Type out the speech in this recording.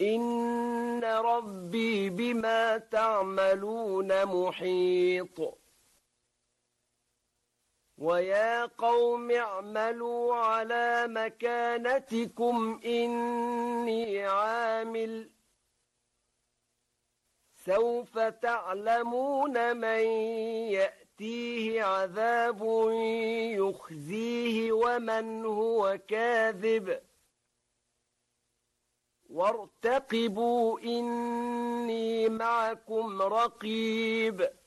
إن ربي بما تعملون محيط ويا قوم اعملوا على مكانتكم إني عامل سوف تعلمون من يأتيه عذاب يخزيه ومن هو كاذب وارتقبوا إني معكم رقيب